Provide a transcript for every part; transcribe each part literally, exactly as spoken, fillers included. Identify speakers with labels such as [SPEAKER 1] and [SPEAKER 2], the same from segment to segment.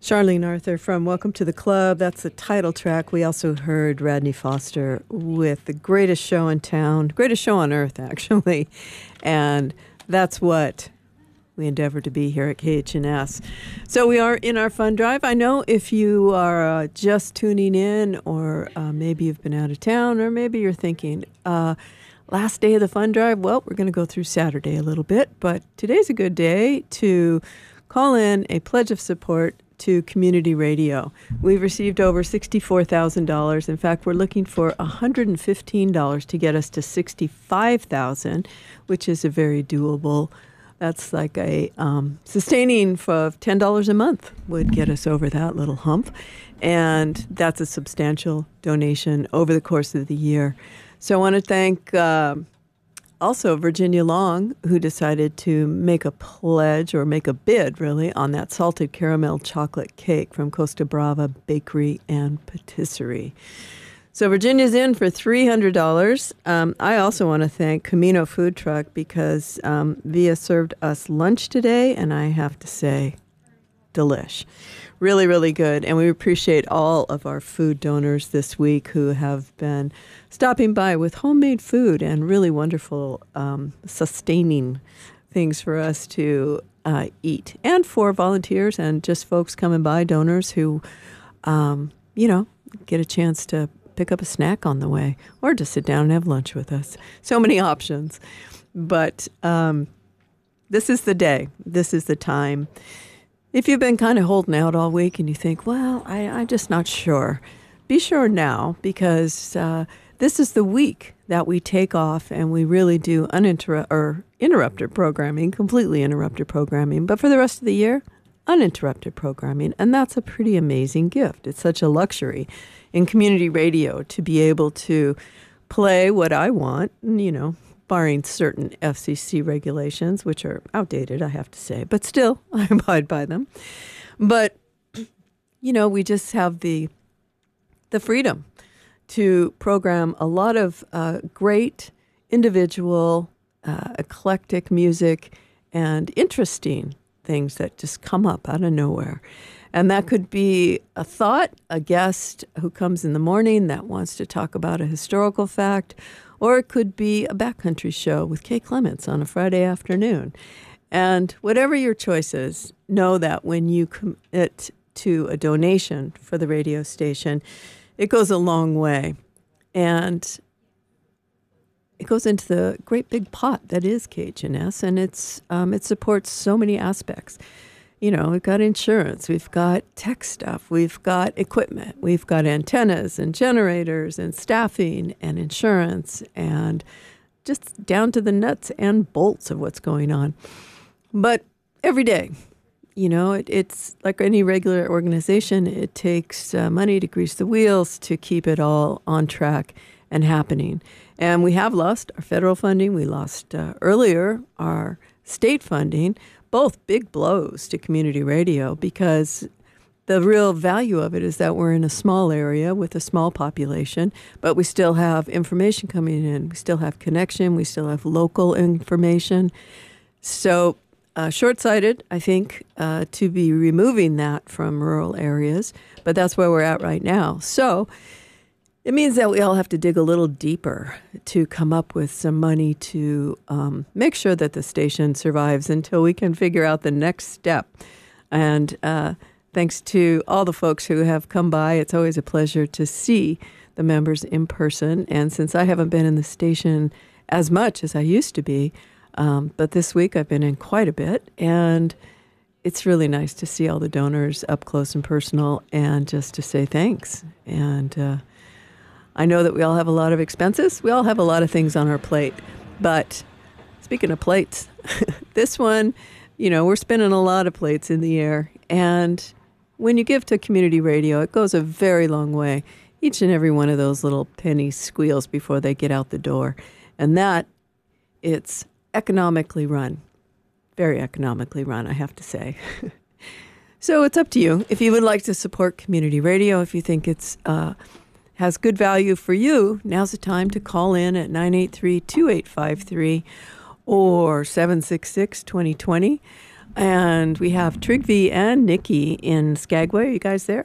[SPEAKER 1] Charlene Arthur from Welcome to the Club. That's the title track. We also heard Radney Foster with The Greatest Show in Town, greatest show on earth, actually. And that's what we endeavor to be here at K H N S. So we are in our fund drive. I know if you are uh, just tuning in, or uh, maybe you've been out of town, or maybe you're thinking, uh, last day of the fund drive, well, we're going to go through Saturday a little bit, but today's a good day to call in a pledge of support to community radio. We've received over sixty-four thousand dollars. In fact, we're looking for one hundred fifteen dollars to get us to sixty-five thousand dollars, which is a very doable. That's like a um, sustaining of ten dollars a month would get us over that little hump. And that's a substantial donation over the course of the year. So I want to thank uh, also Virginia Long, who decided to make a pledge, or make a bid, really, on that salted caramel chocolate cake from Costa Brava Bakery and Patisserie. So Virginia's in for three hundred dollars. Um, I also want to thank Camino Food Truck, because um, Via served us lunch today, and I have to say, delish. Really, really good. And we appreciate all of our food donors this week who have been stopping by with homemade food and really wonderful um, sustaining things for us to uh, eat. And for volunteers and just folks coming by, donors who, um, you know, get a chance to pick up a snack on the way or just sit down and have lunch with us. So many options. But um, this is the day. This is the time. If you've been kind of holding out all week and you think, well, I, I'm just not sure, be sure now, because uh, this is the week that we take off and we really do uninter- or interrupted programming, completely interrupted programming. But for the rest of the year, uninterrupted programming. And that's a pretty amazing gift. It's such a luxury in community radio to be able to play what I want, you know, barring certain F C C regulations, which are outdated, I have to say, but still, I abide by them. But, you know, we just have the the freedom to program a lot of uh, great individual, uh, eclectic music and interesting things that just come up out of nowhere. And that could be a thought, a guest who comes in the morning that wants to talk about a historical fact, or it could be a backcountry show with Kay Clements on a Friday afternoon. And whatever your choice is, know that when you commit to a donation for the radio station, it goes a long way. And it goes into the great big pot that is K H N S, and it's um, it supports so many aspects. You know, we've got insurance, we've got tech stuff, we've got equipment, we've got antennas and generators and staffing and insurance and just down to the nuts and bolts of what's going on. But every day, you know, it, it's like any regular organization, it takes uh, money to grease the wheels to keep it all on track and happening. And we have lost our federal funding. We lost uh, earlier our state funding. Both big blows to community radio, because the real value of it is that we're in a small area with a small population, but we still have information coming in. We still have connection. We still have local information. So uh, short-sighted, I think, uh, to be removing that from rural areas, but that's where we're at right now. So it means that we all have to dig a little deeper to come up with some money to um, make sure that the station survives until we can figure out the next step. And uh, thanks to all the folks who have come by, it's always a pleasure to see the members in person. And since I haven't been in the station as much as I used to be, um, but this week I've been in quite a bit, and it's really nice to see all the donors up close and personal and just to say thanks. And uh I know that we all have a lot of expenses. We all have a lot of things on our plate. But speaking of plates, this one, you know, we're spinning a lot of plates in the air. And when you give to community radio, it goes a very long way. Each and every one of those little pennies squeals before they get out the door. And that, it's economically run. Very economically run, I have to say. So it's up to you. If you would like to support community radio, if you think it's uh, has good value for you, now's the time to call in at nine eight three, two eight five three or seven six six, two zero two zero. And we have Trygve and Nikki in Skagway. Are you guys there?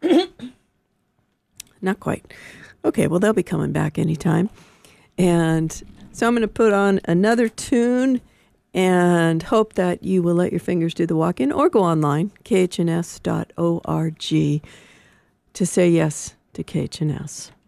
[SPEAKER 1] Not quite. Okay, well, they'll be coming back anytime. And so I'm going to put on another tune and hope that you will let your fingers do the walk-in or go online, k h n s dot org, to say yes to K H N S.